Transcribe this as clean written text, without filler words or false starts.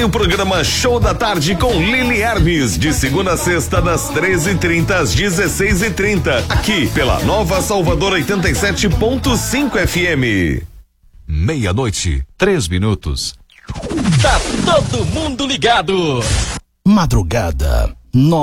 tem o programa Show da Tarde com Lili Hermes, de segunda a sexta, das 13h30 às 16h30, aqui pela Nova Salvador 87.5 FM. 00:03. Tá todo mundo ligado. Madrugada